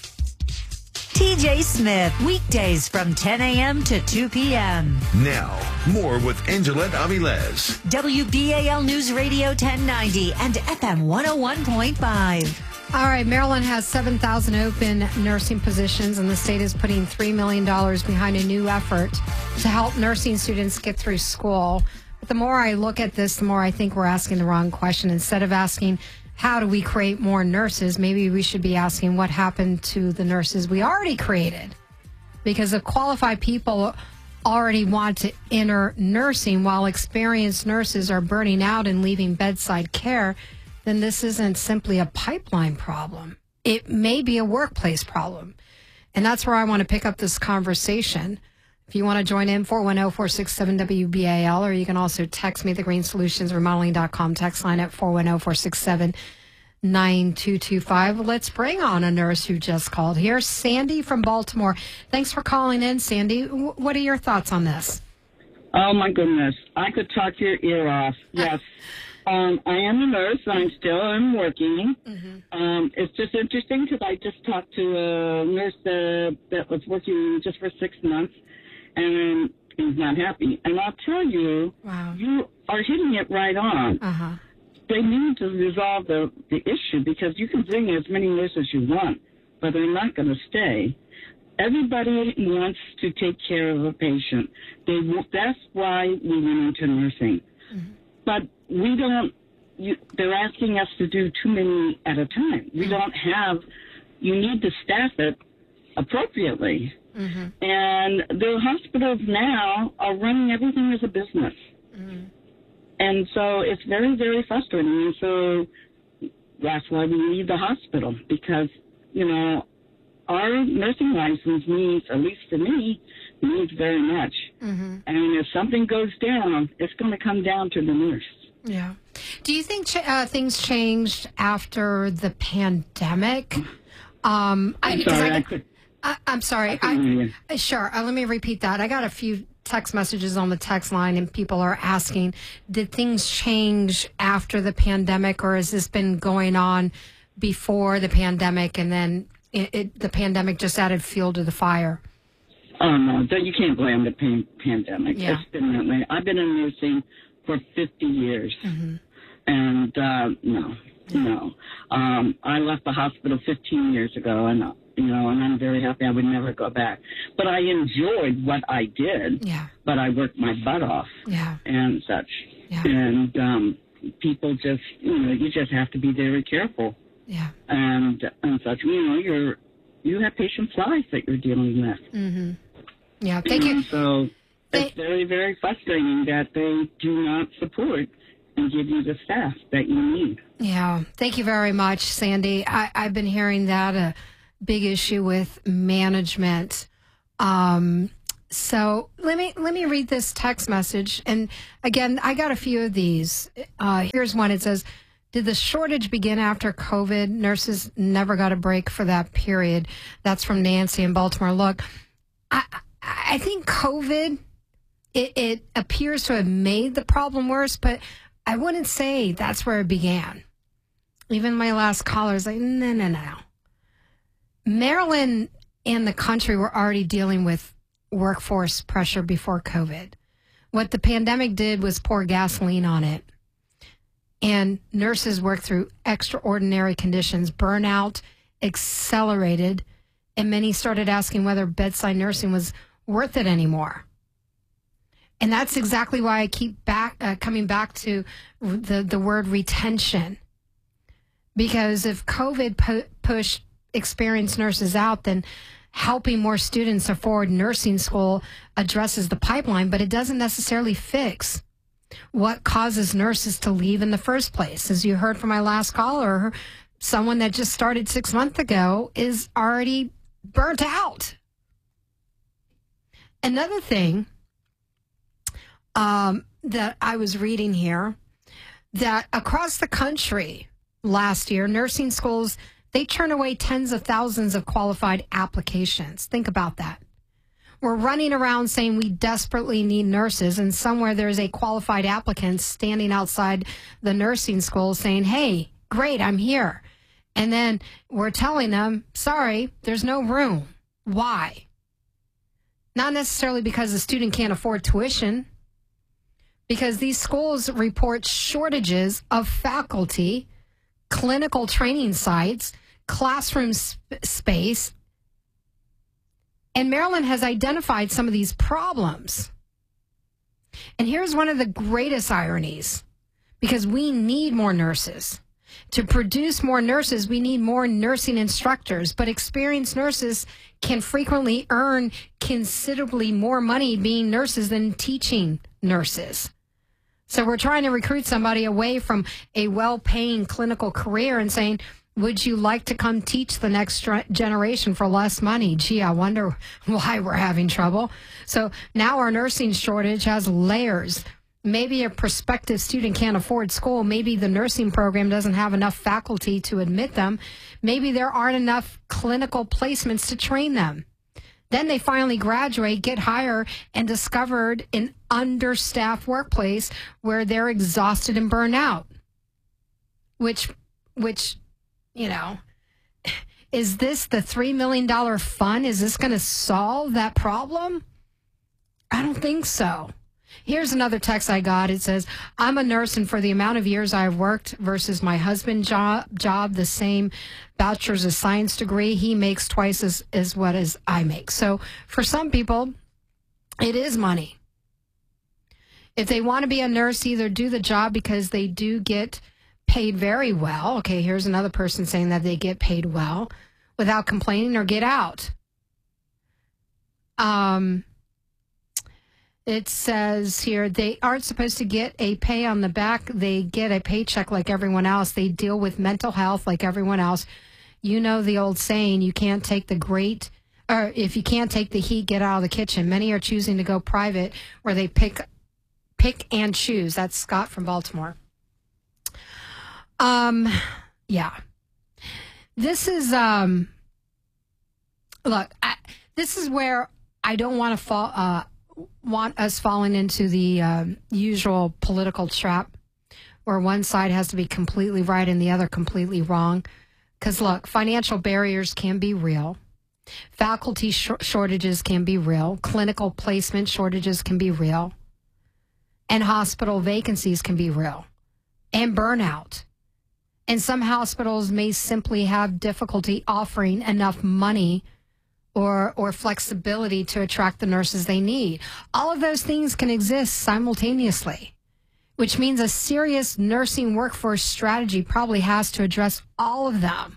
Speaker 4: T J Smith, weekdays from ten a.m. to two p.m.
Speaker 3: Now, more with Angela Avilés.
Speaker 4: W B A L News Radio ten ninety and F M one oh one point five.
Speaker 1: All right, Maryland has seven thousand open nursing positions, and the state is putting three million dollars behind a new effort to help nursing students get through school. But the more I look at this, the more I think we're asking the wrong question. Instead of asking, how do we create more nurses, maybe we should be asking what happened to the nurses we already created. Because if qualified people already want to enter nursing while experienced nurses are burning out and leaving bedside care, then this isn't simply a pipeline problem. It may be a workplace problem. And that's where I want to pick up this conversation. If you want to join in, four one zero, four six seven, W B A L, or you can also text me, the green solutions remodeling dot com text line at four one zero, four six seven, nine two two five. Let's bring on a nurse who just called here, Sandy from Baltimore. Thanks for calling in, Sandy. What are your thoughts on this?
Speaker 11: Oh, my goodness. I could talk your ear off. Yes. Um, I am a nurse. I'm still I'm working. Mm-hmm. Um, it's just interesting because I just talked to a nurse uh, that was working just for six months, and he's not happy. And I'll tell you,
Speaker 1: wow.
Speaker 11: you are hitting it right on.
Speaker 1: Uh-huh.
Speaker 11: They need to resolve the, the issue because you can bring as many nurses as you want, but they're not going to stay. Everybody wants to take care of a patient. They That's why we went into nursing. Mm-hmm. But we don't, you, they're asking us to do too many at a time. We don't have, you need to staff it appropriately. Mm-hmm. And the hospitals now are running everything as a business. Mm-hmm. And so it's very, very frustrating. And so that's why we need the hospital because, you know, our nursing license needs, at least for me, needs very much. Mm-hmm. And if something goes down, it's going to come down to the nurse.
Speaker 1: Yeah. Do you think ch- uh, things changed after the pandemic? Um,
Speaker 11: I'm
Speaker 1: I,
Speaker 11: sorry,
Speaker 1: I,
Speaker 11: I could,
Speaker 1: I, I'm sorry.
Speaker 11: I,
Speaker 1: I, sure. Uh, let me repeat that. I got a few text messages on the text line, and people are asking, did things change after the pandemic, or has this been going on before the pandemic, and then it, it, the pandemic just added fuel to the fire?
Speaker 11: Oh, no. You can't blame the pan- pandemic.
Speaker 1: Yeah.
Speaker 11: It's been that way. I've been in nursing for fifty years. Mm-hmm. And, uh, no, no. Um, I left the hospital fifteen years ago, and, you know, and I'm very happy. I would never go back. But I enjoyed what I did.
Speaker 1: Yeah.
Speaker 11: But I worked my butt off.
Speaker 1: Yeah.
Speaker 11: And such.
Speaker 1: Yeah.
Speaker 11: And um, people just, you know, you just have to be very careful.
Speaker 1: Yeah.
Speaker 11: And, and such, you know, you're, you have patients' lives that you're dealing with.
Speaker 1: Mm-hmm. Yeah, thank you.
Speaker 11: you. So it's very, very frustrating that they do not support and give you the staff that you need.
Speaker 1: Yeah, thank you very much, Sandy. I, I've been hearing that a big issue with management. Um, so let me let me read this text message. And again, I got a few of these. Uh, here's one. It says, "Did the shortage begin after COVID? Nurses never got a break for that period." That's from Nancy in Baltimore. Look, I I think COVID it, it appears to have made the problem worse, but I wouldn't say that's where it began. Even my last caller is like, no, no, no. Maryland and the country were already dealing with workforce pressure before COVID. What the pandemic did was pour gasoline on it. And nurses worked through extraordinary conditions. Burnout accelerated, and many started asking whether bedside nursing was worth it anymore. And that's exactly why I keep back uh, coming back to the, the word retention. Because if COVID pu- pushed experienced nurses out, then helping more students afford nursing school addresses the pipeline, but it doesn't necessarily fix what causes nurses to leave in the first place. As you heard from my last caller, someone that just started six months ago is already burnt out. Another thing um, that I was reading here, that across the country last year, nursing schools, they turn away tens of thousands of qualified applications. Think about that. We're running around saying we desperately need nurses, and somewhere there's a qualified applicant standing outside the nursing school saying, hey, great, I'm here. And then we're telling them, sorry, there's no room. Why? Not necessarily because the student can't afford tuition, because these schools report shortages of faculty, clinical training sites, classroom sp- space, and Maryland has identified some of these problems. And here's one of the greatest ironies, because we need more nurses. To produce more nurses, we need more nursing instructors, but experienced nurses can frequently earn considerably more money being nurses than teaching nurses. So we're trying to recruit somebody away from a well-paying clinical career and saying, would you like to come teach the next generation for less money? Gee, I wonder why we're having trouble. So now our nursing shortage has layers. Maybe a prospective student can't afford school. Maybe the nursing program doesn't have enough faculty to admit them. Maybe there aren't enough clinical placements to train them. Then they finally graduate, get hired, and discovered an understaffed workplace where they're exhausted and burned out. Which, which, you know, is this the three million dollars fund? Is this going to solve that problem? I don't think so. Here's another text I got. It says, I'm a nurse, and for the amount of years I've worked versus my husband's job, job the same bachelor's of science degree, he makes twice as, as what as I make. So for some people, it is money. If they want to be a nurse, either do the job because they do get paid very well. Okay, here's another person saying that they get paid well without complaining, or get out. Um... It says here, they aren't supposed to get a pay on the back. They get a paycheck like everyone else. They deal with mental health like everyone else. You know the old saying, you can't take the great, or if you can't take the heat, get out of the kitchen. Many are choosing to go private where they pick pick and choose. That's Scott from Baltimore. Um, yeah. This is, um, look, I, this is where I don't want to fall, uh, want us falling into the um, usual political trap where one side has to be completely right and the other completely wrong. Because, look, financial barriers can be real. Faculty sh- shortages can be real. Clinical placement shortages can be real. And hospital vacancies can be real. And burnout. And some hospitals may simply have difficulty offering enough money or or flexibility to attract the nurses they need. All of those things can exist simultaneously, which means a serious nursing workforce strategy probably has to address all of them.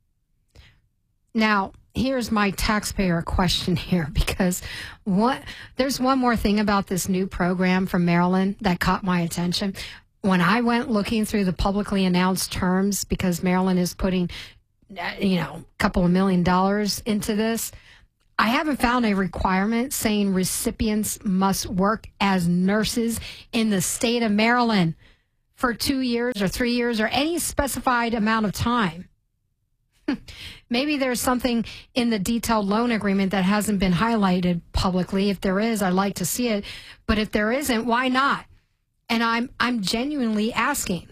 Speaker 1: Now, here's my taxpayer question here, because what there's one more thing about this new program from Maryland that caught my attention. When I went looking through the publicly announced terms, because Maryland is putting, you know, a couple of million dollars into this, I haven't found a requirement saying recipients must work as nurses in the state of Maryland for two years or three years or any specified amount of time. Maybe there's something in the detailed loan agreement that hasn't been highlighted publicly. If there is, I'd like to see it. But if there isn't, why not? And I'm I'm genuinely asking,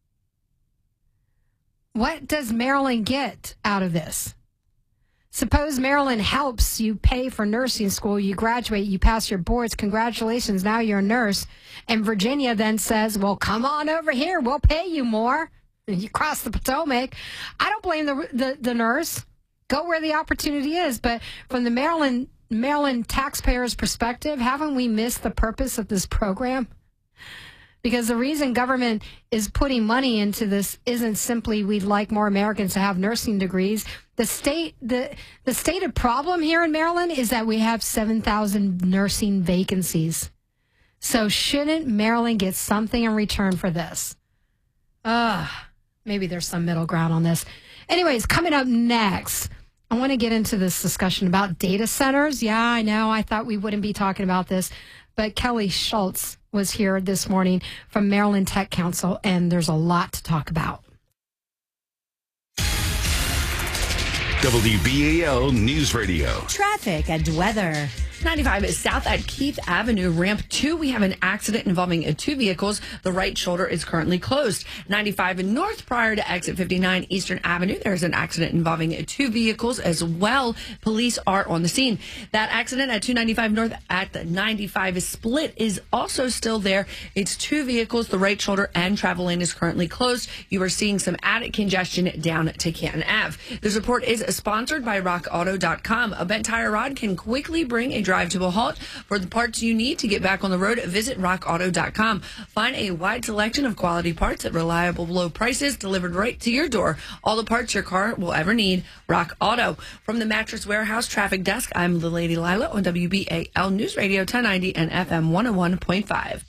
Speaker 1: what does Maryland get out of this? Suppose Maryland helps you pay for nursing school, you graduate, you pass your boards, congratulations, now you're a nurse. And Virginia then says, well, come on over here, we'll pay you more. And you cross the Potomac. I don't blame the, the, the nurse. Go where the opportunity is. But from the Maryland, Maryland taxpayers' perspective, haven't we missed the purpose of this program? Because the reason government is putting money into this isn't simply we'd like more Americans to have nursing degrees. The state, the the stated problem here in Maryland is that we have seven thousand nursing vacancies. So shouldn't Maryland get something in return for this? Ugh, maybe there's some middle ground on this. Anyways, coming up next, I want to get into this discussion about data centers. Yeah, I know. I thought we wouldn't be talking about this, but Kelly Schultz was here this morning from Maryland Tech Council, and there's a lot to talk about.
Speaker 3: W B A L News Radio.
Speaker 4: Traffic and weather.
Speaker 5: ninety-five is south at Keith Avenue, ramp two. We have an accident involving two vehicles. The right shoulder is currently closed. ninety-five north prior to exit fifty-nine Eastern Avenue. There's an accident involving two vehicles as well. Police are on the scene. That accident at two ninety-five north at the ninety-five split is also still there. It's two vehicles. The right shoulder and travel lane is currently closed. You are seeing some added congestion down to Canton Avenue. This report is sponsored by rock auto dot com. A bent tire rod can quickly bring a drive to a halt. For the parts you need to get back on the road, visit rock auto dot com. Find a wide selection of quality parts at reliable low prices delivered right to your door. All the parts your car will ever need. Rock Auto. From the Mattress Warehouse Traffic Desk, I'm the Lady Lila on W B A L News Radio ten ninety and F M one oh one point five.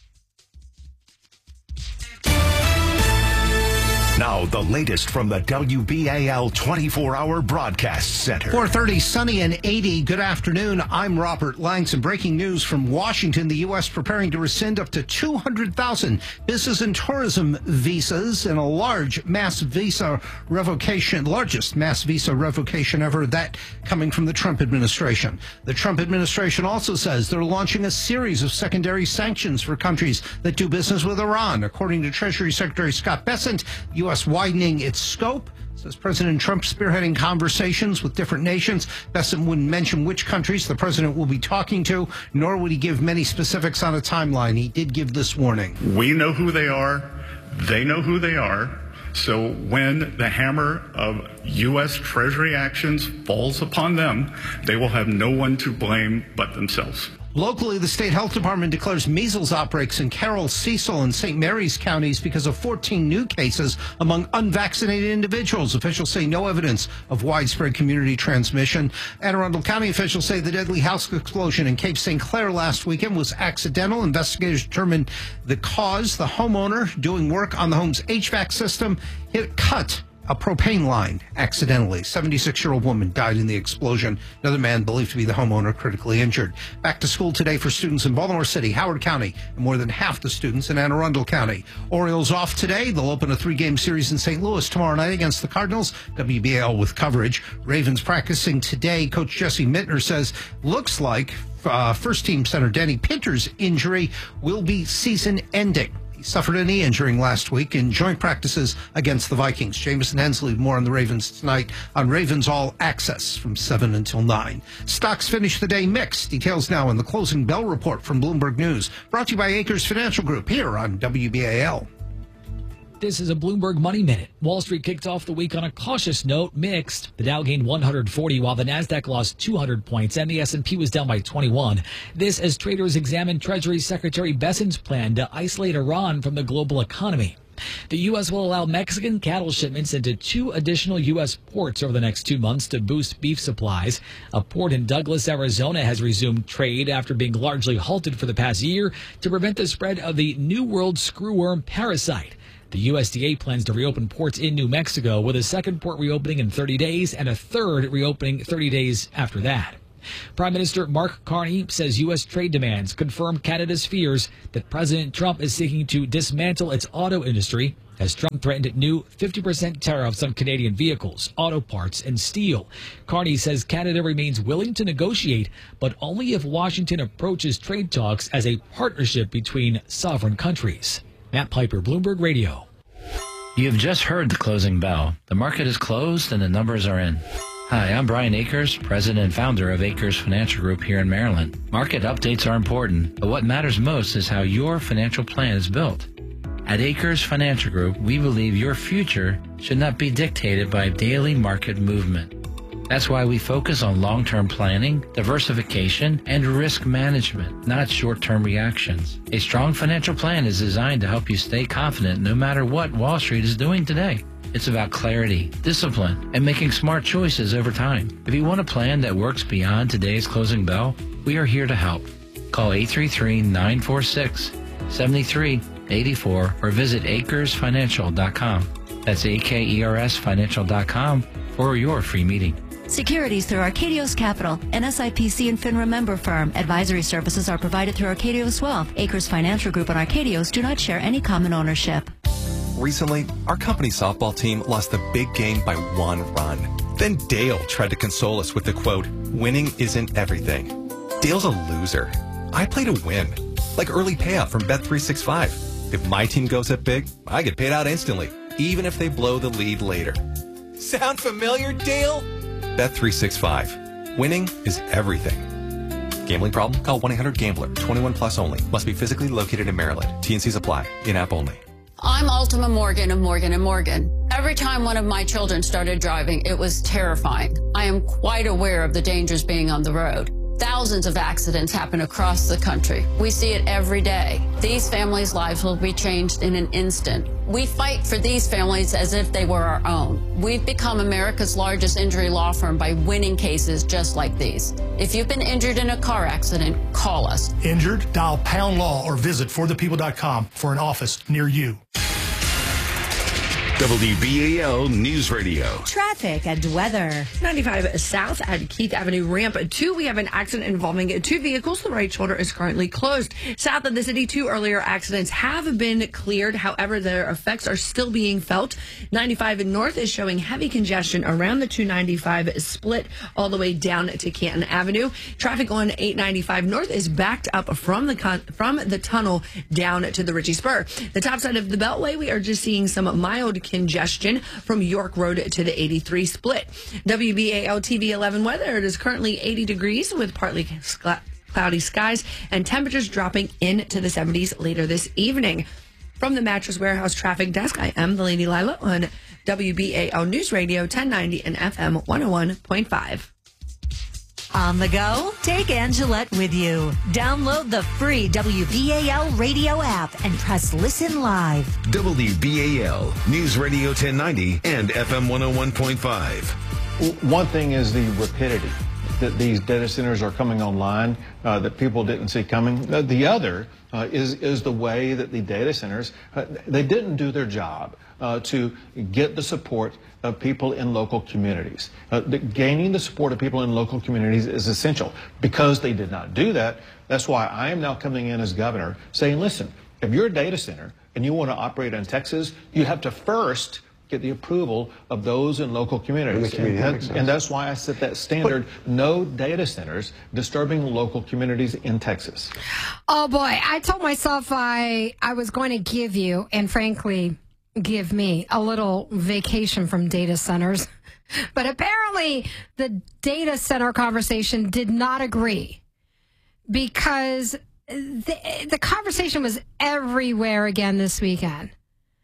Speaker 3: Now, the latest from the W B A L twenty-four hour Broadcast Center.
Speaker 14: four thirty, sunny and eighty. Good afternoon. I'm Robert Lang. Some breaking news from Washington. The U S preparing to rescind up to two hundred thousand business and tourism visas in a large mass visa revocation, largest mass visa revocation ever, that coming from the Trump administration. The Trump administration also says they're launching a series of secondary sanctions for countries that do business with Iran. According to Treasury Secretary Scott Bessent, U S widening its scope. Says President Trump spearheading conversations with different nations. Bessent wouldn't mention which countries the president will be talking to, nor would he give many specifics on a timeline. He did give this warning.
Speaker 12: We know who they are. They know who they are. So when the hammer of U S Treasury actions falls upon them, they will have no one to blame but themselves.
Speaker 14: Locally, the state health department declares measles outbreaks in Carroll, Cecil, and Saint Mary's counties because of fourteen new cases among unvaccinated individuals. Officials say no evidence of widespread community transmission. Anne Arundel County officials say the deadly house explosion in Cape Saint Clair last weekend was accidental. Investigators determined the cause. The homeowner doing work on the home's H V A C system hit cut a propane line accidentally. seventy-six-year-old woman died in the explosion. Another man believed to be the homeowner critically injured. Back to school today for students in Baltimore City, Howard County, and more than half the students in Anne Arundel County. Orioles off today. They'll open a three-game series in Saint Louis tomorrow night against the Cardinals. W B A L with coverage. Ravens practicing today. Coach Jesse Mittner says looks like uh, first-team center Danny Pinter's injury will be season-ending. He suffered a knee injury last week in joint practices against the Vikings. Jamison Hensley, more on the Ravens tonight on Ravens All Access from seven until nine. Stocks finish the day mixed. Details now in the closing bell report from Bloomberg News. Brought to you by Acres Financial Group here on W B A L.
Speaker 13: This is a Bloomberg Money Minute. Wall Street kicked off the week on a cautious note, mixed. The Dow gained one hundred forty while the Nasdaq lost two hundred points and the S and P was down by twenty-one. This as traders examined Treasury Secretary Bessent's plan to isolate Iran from the global economy. The U S will allow Mexican cattle shipments into two additional U S ports over the next two months to boost beef supplies. A port in Douglas, Arizona has resumed trade after being largely halted for the past year to prevent the spread of the New World screwworm parasite. The U S D A plans to reopen ports in New Mexico with a second port reopening in thirty days and a third reopening thirty days after that. Prime Minister Mark Carney says U S trade demands confirm Canada's fears that President Trump is seeking to dismantle its auto industry as Trump threatened new fifty percent tariffs on Canadian vehicles, auto parts, and steel. Carney says Canada remains willing to negotiate, but only if Washington approaches trade talks as a partnership between sovereign countries. Matt Piper, Bloomberg Radio.
Speaker 15: You've just heard the closing bell. The market is closed and the numbers are in. Hi, I'm Brian Akers, president and founder of Akers Financial Group here in Maryland. Market updates are important, but what matters most is how your financial plan is built. At Akers Financial Group, we believe your future should not be dictated by daily market movement. That's why we focus on long-term planning, diversification, and risk management, not short-term reactions. A strong financial plan is designed to help you stay confident no matter what Wall Street is doing today. It's about clarity, discipline, and making smart choices over time. If you want a plan that works beyond today's closing bell, we are here to help. Call eight three three, nine four six, seven three eight four or visit akers financial dot com. That's A K E R S financial dot com for your free meeting.
Speaker 16: Securities through Arcadios Capital, an S I P C and FINRA member firm. Advisory services are provided through Arcadios Wealth. Akers Financial Group and Arcadios do not share any common ownership.
Speaker 17: Recently, our company softball team lost the big game by one run. Then Dale tried to console us with the quote, "Winning isn't everything." Dale's a loser. I play to win, like early payout from Bet three sixty-five. If my team goes up big, I get paid out instantly, even if they blow the lead later. Sound familiar, Dale? Bet three sixty-five. Winning is everything. Gambling problem? Call one eight hundred gambler. twenty-one plus only. Must be physically located in Maryland. T N Cs apply. In-app only.
Speaker 18: I'm Ultima Morgan of Morgan and Morgan. Every time one of my children started driving, it was terrifying. I am quite aware of the dangers being on the road. Thousands of accidents happen across the country. We see it every day. These families' lives will be changed in an instant. We fight for these families as if they were our own. We've become America's largest injury law firm by winning cases just like these. If you've been injured in a car accident, call us.
Speaker 26: Injured? Dial pound law or visit for the people dot com for an office near you.
Speaker 3: W B A L News Radio.
Speaker 4: Traffic and weather.
Speaker 5: ninety-five South at Keith Avenue, ramp two. We have an accident involving two vehicles. The right shoulder is currently closed. South of the city, two earlier accidents have been cleared. However, their effects are still being felt. ninety-five North is showing heavy congestion around the two ninety-five split all the way down to Canton Avenue. Traffic on eight ninety-five North is backed up from the con- from the tunnel down to the Ritchie Spur. The top side of the Beltway, we are just seeing some mild congestion from York Road to the eighty-three split. W B A L T V eleven weather. It is currently eighty degrees with partly cloudy skies and temperatures dropping into the seventies later this evening. From the Mattress Warehouse traffic desk, I am the Lady Lila on W B A L News Radio ten ninety and F M one oh one point five.
Speaker 4: On the go? Take Angelette with you. Download the free W B A L radio app and press listen live.
Speaker 3: W B A L News Radio ten ninety and F M one oh one point five.
Speaker 27: One thing is the rapidity that these data centers are coming online uh, that people didn't see coming. Uh, the other uh, is is the way that the data centers, uh, they didn't do their job uh, to get the support of people in local communities. Uh, the, gaining the support of people in local communities is essential. Because they did not do that, that's why I am now coming in as governor saying, listen, if you're a data center and you want to operate in Texas, you have to first get the approval of those in local communities. And, that, and that's why I set that standard, but, no data centers disturbing local communities in Texas.
Speaker 1: Oh boy, I told myself I, I was going to give you, and frankly, give me a little vacation from data centers. But apparently the data center conversation did not agree, because the, the conversation was everywhere again this weekend.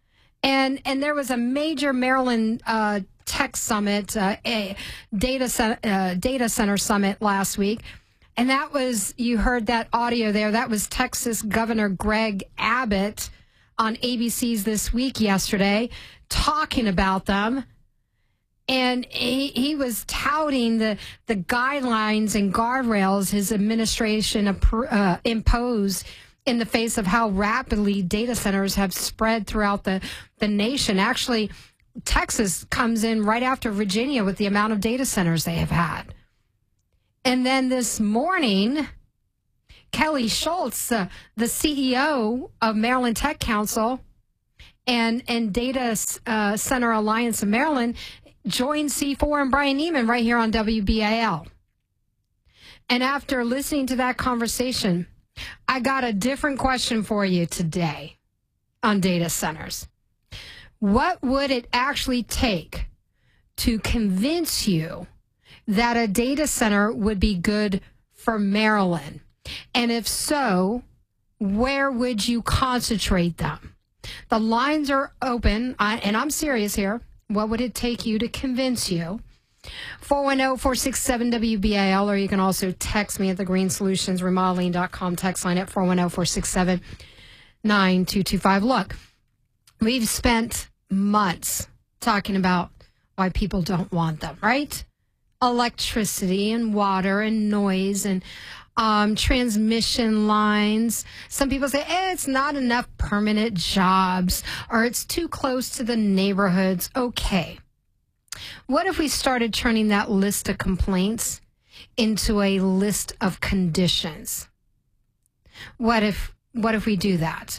Speaker 1: And and there was a major Maryland uh, tech summit, uh, a data center, uh, data center summit last week. And that was, you heard that audio there, that was Texas Governor Greg Abbott on A B C's This Week yesterday, talking about them. And he, he was touting the, the guidelines and guardrails his administration uh, imposed in the face of how rapidly data centers have spread throughout the, the nation. Actually, Texas comes in right after Virginia with the amount of data centers they have had. And then this morning, Kelly Schultz, uh, the C E O of Maryland Tech Council and, and Data uh, Center Alliance of Maryland, joined C four and Brian Neiman right here on W B A L. And after listening to that conversation, I got a different question for you today on data centers. What would it actually take to convince you that a data center would be good for Maryland? And if so, where would you concentrate them? The lines are open, and I'm serious here. What would it take you to convince you? four one zero, four six seven, W B A L, or you can also text me at the green solutions remodeling dot com text line at four one zero, four six seven, nine two two five. Look, we've spent months talking about why people don't want them, right? Electricity and water and noise and um, transmission lines. Some people say, eh, it's not enough permanent jobs, or it's too close to the neighborhoods. Okay. What if we started turning that list of complaints into a list of conditions? What if, what if we do that?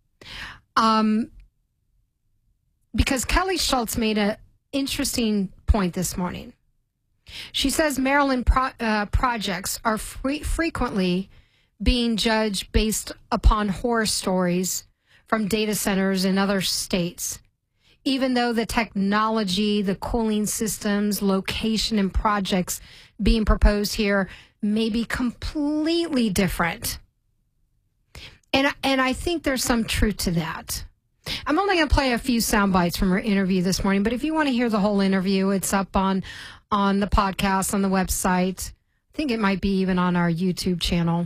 Speaker 1: Um, because Kelly Schultz made an interesting point this morning. She says Maryland pro, uh, projects are free, frequently being judged based upon horror stories from data centers in other states, even though the technology, the cooling systems, location, and projects being proposed here may be completely different. And, and I think there's some truth to that. I'm only going to play a few sound bites from her interview this morning, but if you want to hear the whole interview, it's up on on the podcast, on the website. I think it might be even on our YouTube channel.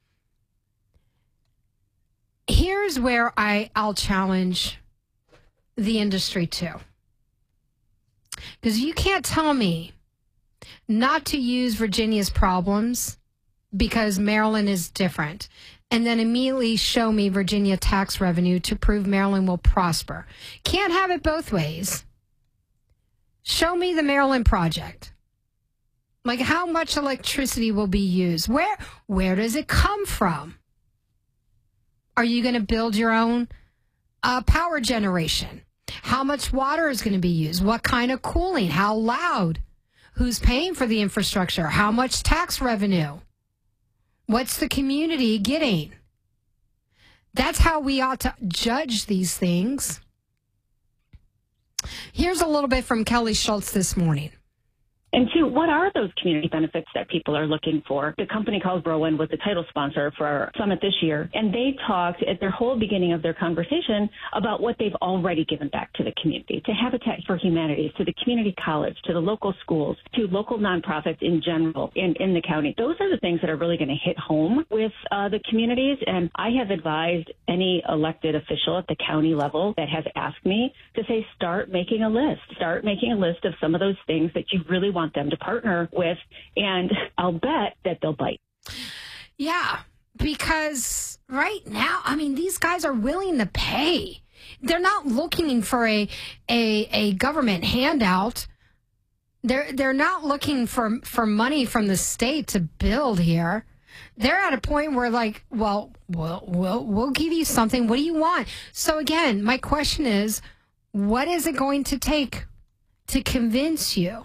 Speaker 1: Here's where I, I'll challenge the industry too. Because you can't tell me not to use Virginia's problems because Maryland is different, and then immediately show me Virginia tax revenue to prove Maryland will prosper. Can't have it both ways. Show me the Maryland project. Like, how much electricity will be used? Where, where does it come from? Are you going to build your own uh, power generation? How much water is going to be used? What kind of cooling? How loud? Who's paying for the infrastructure? How much tax revenue? What's the community getting? That's how we ought to judge these things. Here's a little bit from Kelly Schultz this morning.
Speaker 6: And two, what are those community benefits that people are looking for? The company called Rowan was the title sponsor for our summit this year, and they talked at their whole beginning of their conversation about what they've already given back to the community, to Habitat for Humanity, to the community college, to the local schools, to local nonprofits in general in, in the county. Those are the things that are really going to hit home with uh, the communities, and I have advised any elected official at the county level that has asked me to say, start making a list. Start making a list of some of those things that you really want them to partner with, and I'll bet that they'll bite.
Speaker 1: Yeah, because right now, I mean, these guys are willing to pay. They're not looking for a a, a government handout. They're they're not looking for for money from the state to build here. They're at a point where, like, well, we'll we'll we'll give you something. What do you want? So again, my question is, what is it going to take to convince you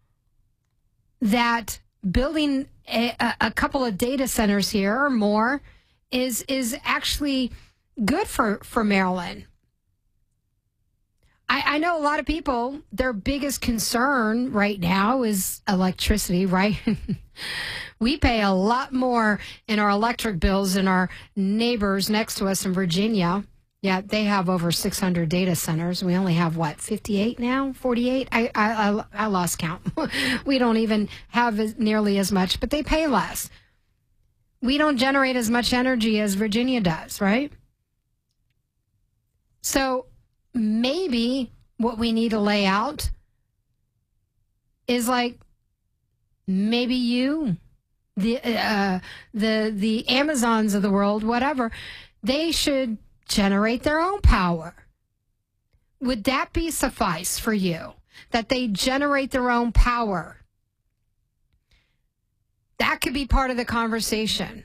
Speaker 1: that building a, a couple of data centers here or more is is actually good for, for Maryland? I, I know a lot of people, their biggest concern right now is electricity, right? We pay a lot more in our electric bills than our neighbors next to us in Virginia. Yeah, they have over six hundred data centers. We only have, what, fifty-eight now? forty-eight? I, I, I, I lost count. We don't even have as, nearly as much, but they pay less. We don't generate as much energy as Virginia does, right? So maybe what we need to lay out is like, maybe you, the uh, the the Amazons of the world, whatever, they should generate their own power. Would that be suffice for you? That they generate their own power? That could be part of the conversation.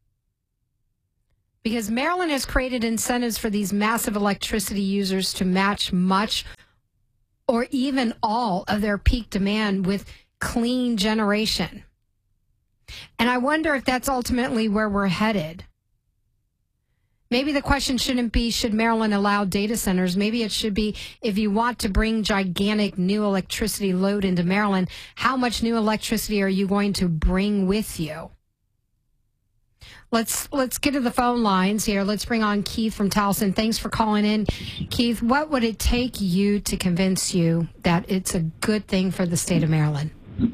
Speaker 1: Because Maryland has created incentives for these massive electricity users to match much or even all of their peak demand with clean generation. And I wonder if that's ultimately where we're headed. Maybe the question shouldn't be, should Maryland allow data centers? Maybe it should be, if you want to bring gigantic new electricity load into Maryland, how much new electricity are you going to bring with you? Let's let's get to the phone lines here. Let's bring on Keith from Towson. Thanks for calling in. Keith, what would it take you to convince you that it's a good thing for the state of Maryland?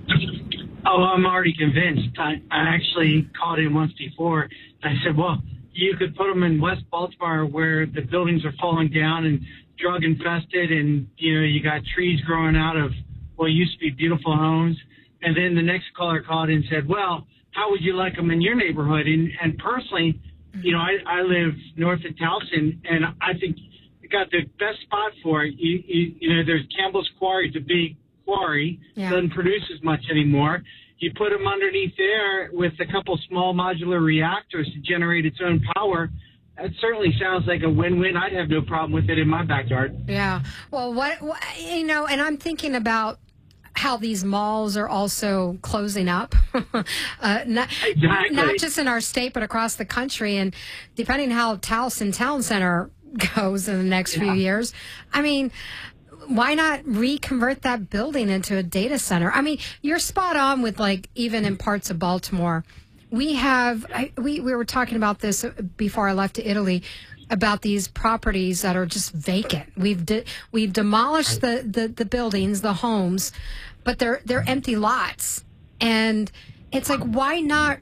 Speaker 2: Oh, I'm already convinced. I, I actually called in once before. I said, well, you could put them in West Baltimore where the buildings are falling down and drug infested, and, you know, you got trees growing out of what used to be beautiful homes. And then the next caller called in and said, well, how would you like them in your neighborhood? And, and personally, you know, I, I live north of Towson, and I think you got the best spot for it. You, you, you know, there's Campbell's Quarry. It's a big quarry. Yeah. Doesn't produce as much anymore. You put them underneath there with a couple small modular reactors to generate its own power. That certainly sounds like a win-win. I'd have no problem with it in my backyard.
Speaker 1: Yeah. Well, what, what you know, and I'm thinking about how these malls are also closing up, uh, not,
Speaker 2: exactly.
Speaker 1: not just in our state, but across the country. And depending how Towson Town Center goes in the next yeah. few years, I mean, why not reconvert that building into a data center? I mean, you're spot on with, like, even in parts of Baltimore. We have, I, we, we were talking about this before I left to Italy, about these properties that are just vacant. We've de- we've demolished the, the, the buildings, the homes, but they're they're empty lots. And it's like, why not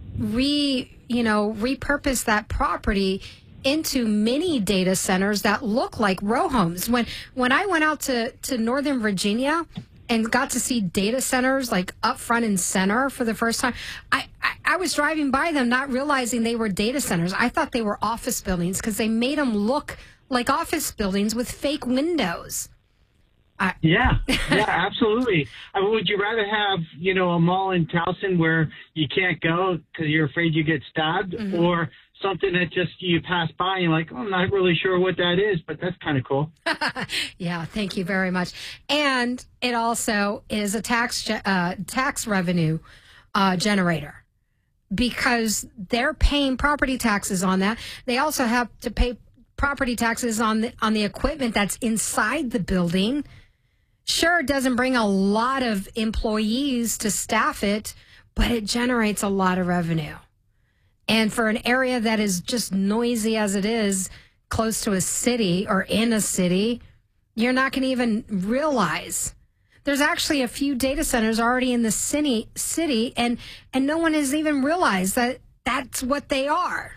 Speaker 1: re you know repurpose that property into mini data centers that look like row homes? When when I went out to, to Northern Virginia and got to see data centers like up front and center for the first time, I, I, I was driving by them not realizing they were data centers. I thought they were office buildings because they made them look like office buildings with fake windows. I,
Speaker 2: yeah, yeah, absolutely. I mean, would you rather have, you know, a mall in Towson where you can't go because you're afraid you get stabbed, mm-hmm. or something that just you pass by and you're like, oh, I'm not really sure what that is, but that's kind of cool.
Speaker 1: Yeah, thank you very much. And it also is a tax uh, tax revenue uh, generator because they're paying property taxes on that. They also have to pay property taxes on the on the equipment that's inside the building. Sure, it doesn't bring a lot of employees to staff it, but it generates a lot of revenue. And for an area that is just noisy as it is, close to a city or in a city, you're not going to even realize. There's actually a few data centers already in the city, city and, and no one has even realized that that's what they are.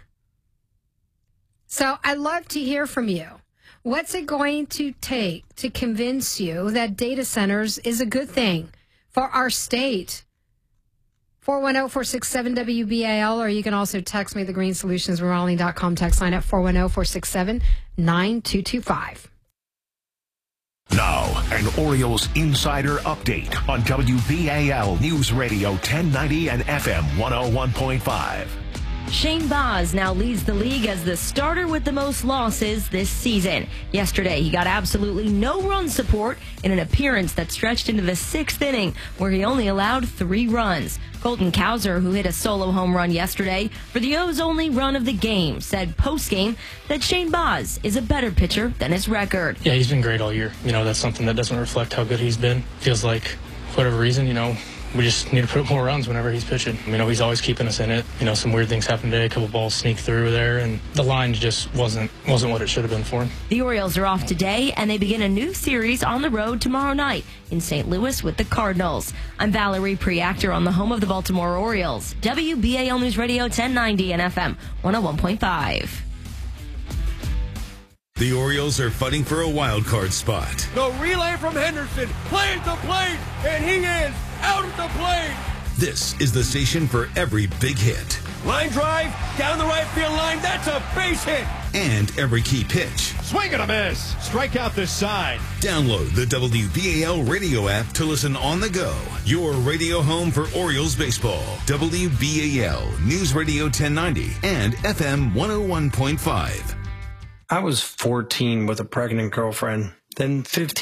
Speaker 1: So I'd love to hear from you. What's it going to take to convince you that data centers is a good thing for our state? four one zero, four six seven, W B A L, or you can also text me the green solutions remodeling dot com text line at four one zero, four six seven, nine two two five.
Speaker 3: Now, an Orioles insider update on W B A L News Radio ten ninety and F M one oh one point five.
Speaker 19: Shane Baz now leads the league as the starter with the most losses this season. Yesterday, he got absolutely no run support in an appearance that stretched into the sixth inning, where he only allowed three runs. Colton Cowser, who hit a solo home run yesterday for the O's only run of the game, said post-game that Shane Baz is a better pitcher than his record.
Speaker 20: Yeah, he's been great all year. You know, that's something that doesn't reflect how good he's been. Feels like, for whatever reason, you know,
Speaker 7: we just need to put up more runs whenever he's pitching. You know, he's always keeping us in it. You know, some weird things happened today. A couple balls sneak through there, and the line just wasn't wasn't what it should have been for him.
Speaker 19: The Orioles are off today, and they begin a new series on the road tomorrow night in Saint Louis with the Cardinals. I'm Valerie Preactor on the home of the Baltimore Orioles, W B A L News Radio ten ninety and F M one oh one point five.
Speaker 8: The Orioles are fighting for a wild card spot.
Speaker 20: The relay from Henderson, play at the plate, and he is out at the plate.
Speaker 8: This is the station for every big hit.
Speaker 20: Line drive, down the right field line, that's a base hit.
Speaker 8: And every key pitch.
Speaker 20: Swing and a miss. Strike out this side.
Speaker 8: Download the W B A L radio app to listen on the go. Your radio home for Orioles baseball. W B A L News Radio ten ninety and F M one oh one point five.
Speaker 21: I was fourteen with a pregnant girlfriend, then fifteen.